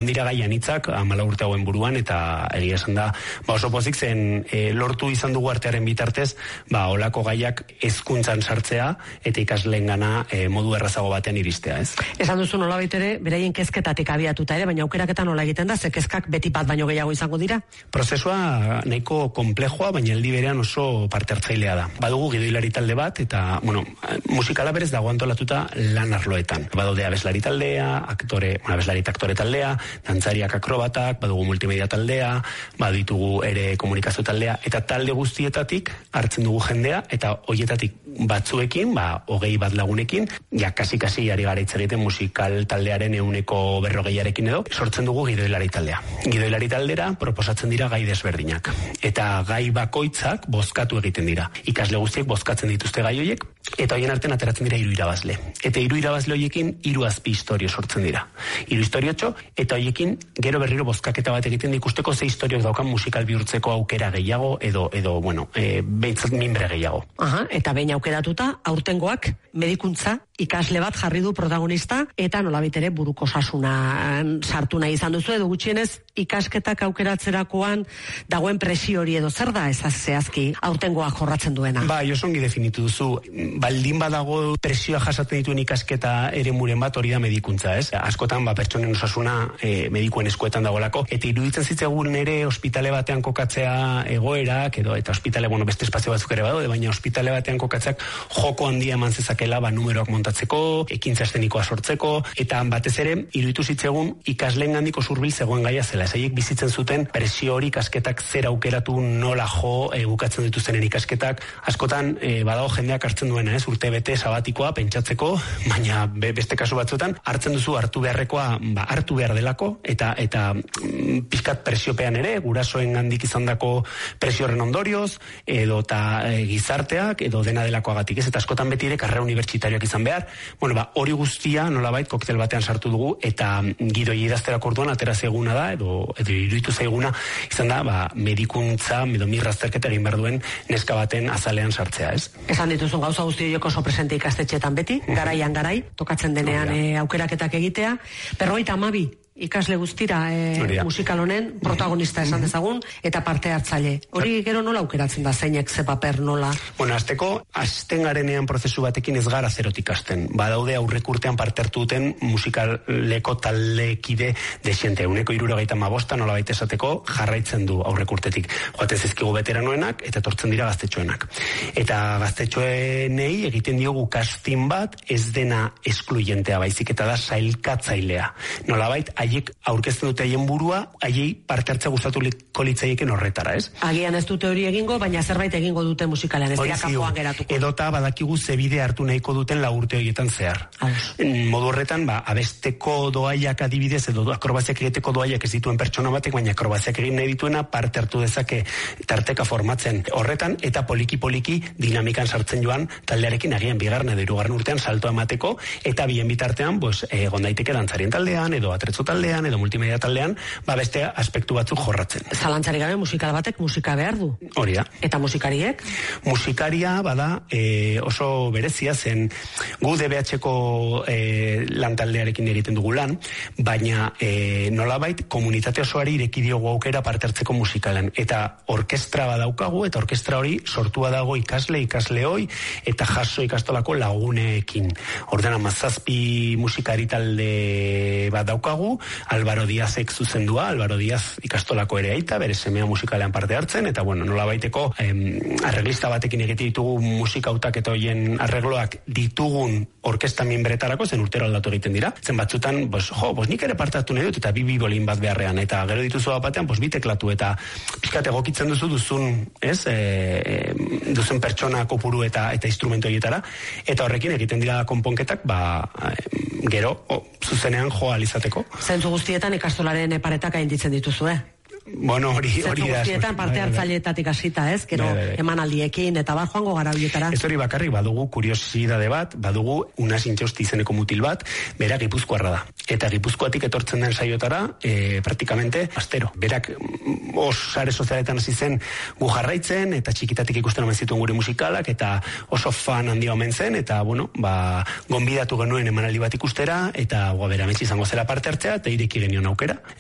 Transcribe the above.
dira gai anitzak 14 urte hauen buruan, eta egia esan da, oso pozik zen lortu izan dugu artearen bitartez, olako gaiak hezkuntzan sartzea eta ikasleengana modu errazago batean iristea, ez? Esan duzu nolabait ere, beraien kezketatik abiatuta ere, baina aukeraketan nola egiten da, ze kezkak beti bat baino gehiago izango dira? Prozesua nahiko konplexua, baina aldi berean oso parte hartzailea da. Badugu gidoilari talde bat, eta, musikala berez dago antolatuta lan arloetan. Badaude abeslari taldea, abeslari eta aktore taldea, dantzariak akrobatak, badugu multimedia taldea, baditugu ere komunikazio taldea, eta talde guztietatik hartzen dugu jendea, eta hoietatik batzuekin, 20 lagunekin, ja kasi ari gara hitz egiten musikal taldearen 140arekin edo, sortzen dugu gidoilari taldea. Gidoilari taldera proposatzen dira gai desberdinak. Eta gai bakoitzak bozkatu egiten dira. Ikasle guztiek bozkatzen dituzte gai horiek, eta horien artean ateratzen dira 3 irabazle. Eta 3 irabazle horiekin 3 azpi istorio sortzen dira. 3 istoriotxo, eta horiekin gero berriro bozkaketa bat egiten ikusteko 6 istoriok daukan musikal bihurtzeko aukera gehiago, edo behintzat minbre gehiago. Eta behin aukeratuta, aurtengoak medikuntza ikasle bat jarri du protagonista, eta nolabait ere buruko osasunan sartu nahi izan duzu, edo gutxienez ikasketak aukeratzerakoan dagoen presio hori edo zer da zehazki aurtengoak jorratzen duena? Oso ongi definitu duzu, baldin badago presioa jasaten dituen ikasketa eremuren bat hori da medikuntza, ez? Askotan pertsonen osasuna medikuen eskuetan dagoelako, eta iruditzen zitzegun ere ospitale batean kokatzea egoerak, edo eta ospitale, beste espazio batzuk ere badaude, baina ospitale batean kokatzeak joko handia eman zezakela numeroak montatzeko, ekintza eszenikoa sortzeko, eta batez ere iruditu zitzegun ikasleengandik oso hurbil zegoen gaia zela. Haiek bizitzen zuten presio hori ikasketak zer aukeratu, nola bukatzen dituztenen ikasketak. Askotan badago jendeak hartzen duena, ez? Urte bete sabatikoa pentsatzeko, baina beste kasu batzuetan hartzen duzu hartu beharrekoa, hartu behar delako, eta pizkat presiopean ere, gurasoengandik izandako presio horren ondorioz, edo eta gizarteak, edo dena delakoagatik, ez? Eta askotan beti ere karrera unibertsitarioak izan behar. Hori guztia nolabait koktel batean sartu dugu, eta gidoi idazterako orduan atera zaiguna da, edo iruditu zaiguna izan da, medikuntza, edo mirrazterketa egin behar duen neska baten azalean sartzea, ez? Esan dituzun gauza guzti horiek oso presente ikastetxeetan beti, garaian garai, tokatzen denean aukeraketak egitea. 52 ikasle guztira musikal honen protagonista esan dezagun, eta parte hartzaile. Hori gero nola aukeratzen da, zeinek ze paper nola? Hasteko, hasten garenean prozesu batekin ez gara zerotik hasten. Badaude aurrek urtean parte hartu duten musikaleko taldekide desiente. 175 nola baita esateko jarraitzen du aurrek urtetik. Joatez ezkigu veteranoenak eta etortzen dira gaztetxoenak. Eta gaztetxoenei egiten diogu casting bat, ez dena eskluyentea baizik, eta da sailkatzailea. Nolabait, haiek aurkezten dute haien burua, haiei parte hartza gustatuko litzaieken horretara, ez? Agian ez dute hori egingo, baina zerbait egingo dute musikalean, ez dira kanpoan geratuko. Edota badakigu zebide hartu nahiko duten 4 urte horietan zehar. Modu horretan, abesteko doaiak adibidez, edo akrobaziak egiteko doaiak ez dituen pertsona batek, baina akrobaziak egin nahi dituena parte hartu dezake tarteka formatzen horretan, eta poliki-poliki dinamikan sartzen joan taldearekin agian 2. edo 3. urtean saltoa emateko, eta bien bitartean, egon daiteke dantzarien taldean, edo atretzo taldean, edo multimedia taldean, beste aspektu batzuk jorratzen. Zalantzari gabe musikal batek musika behar du. Hori da. Eta musikariek? Musikaria bada oso berezia zen, gu DBH-ko lan taldearekin egiten dugu lan, baina nolabait komunitate osoari ireki diogu aukera parte hartzeko musikalan. Eta orkestra badaukagu, eta orkestra hori sortua dago ikaslehoi, eta jaso ikastolako lagunekin. Ordean 17 musikari talde bat daukagu, Álvaro Díazek zuzendua, Álvaro Díaz ikastolako ere aita, bere semea musikalean parte hartzen, eta nolabaiteko arreglista batekin egite ditugu musika hautak eta hoien arregloak ditugun orkesta minbretarako, zen urtero aldatu egiten dira. Zen batzutan, nik ere parte hartu nahi dut, eta 2 bibolin bat beharrean, eta gero dituzu batean, 2 teklatu, eta pizkat egokitzen duzun pertsona kopuru eta instrumento horietara, eta horrekin egiten dira konponketak, gero, zuzenean joa alizateko. Zentzu guztietan ikastolaren paretak gainditzen dituzu, Hori da. Guztietan parte hartzaileetatik hasita, ez? Gero emanaldiekin eta joango gara horietara. Ez hori bakarrik, badugu kuriosidade bat, badugu Unas Intxausti izeneko mutil bat, bera Gipuzkoarra da. Eta Gipuzkoatik etortzen den saiotara, praktikamente astero. Berak sare sozialetan hasi zen gu jarraitzen, eta txikitatik ikusten omen zituen gure musikalak, eta oso fan handia omen zen, eta gonbidatu genuen emanaldi bat ikustera, eta bera metxe izango zela parte hartzea, eta ireki genion aukera.